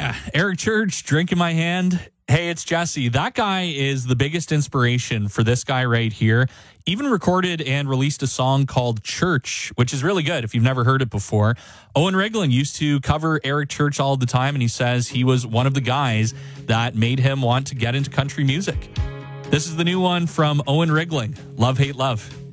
Yeah, Eric Church, Drink in My Hand. Hey, it's Jesse. That guy is the biggest inspiration for this guy right here. Even recorded and released a song called Church, which is really good if you've never heard it before. Owen Regling used to cover Eric Church all the time, and he says he was one of the guys that made him want to get into country music. This is the new one from Owen Regling, Love, Hate, Love.